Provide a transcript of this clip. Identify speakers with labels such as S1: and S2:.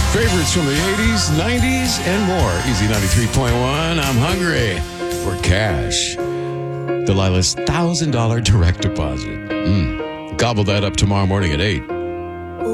S1: Favorites from the 80s, 90s, and more. Easy 93.1. I'm hungry for cash. Delilah's $1,000 direct deposit. Gobble that up tomorrow morning at 8.